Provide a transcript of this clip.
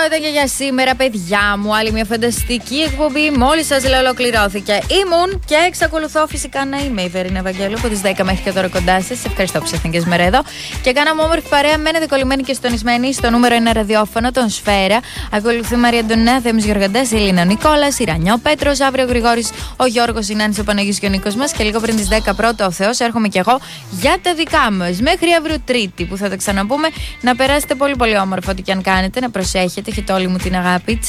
ήταν και για σήμερα, παιδιά μου. Άλλη μια φανταστική εκπομπή. Μόλις σας λέω ολοκληρώθηκε. Ήμουν και εξακολουθώ φυσικά να είμαι η Βερίνα Ευαγγέλου από τις 10 μέχρι και τώρα κοντά σας. Ευχαριστώ που ήρθατε και σήμερα εδώ. Και κάναμε όμορφη παρέα με ένα δικολυμένη και στονισμένη στο νούμερο 1 ραδιόφωνο, τον Σφαίρα. Ακολουθεί Μαρία Αντωνέα, Θέμης Γεωργαντάς, η Ελίνα Νικόλας, η Ρανιό Πέτρος, αύριο ο Γρηγόρης, ο Γιώργος, η Νάνης, ο Παναγής και ο Νίκος μας. Και λίγο πριν τις 10 πρώτα ο Θεός, έρχομαι κι εγώ για τα δικά μας. Μέχρι αύριο Τρίτη που θα τα ξαναπούμε. Να περάσετε πολύ πολύ όμορφα ό,τι και αν κάνετε. Να προσέχετε. Έχετε όλη μου την αγάπη.